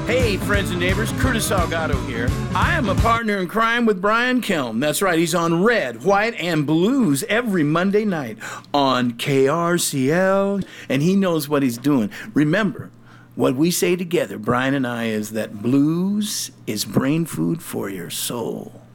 Hey, friends and neighbors, Curtis Salgado here. I am a partner in crime with Brian Kilm. That's right, he's on Red, White, and Blues every Monday night on KRCL, and he knows what he's doing. Remember, what we say together, Brian and I, is that blues is brain food for your soul.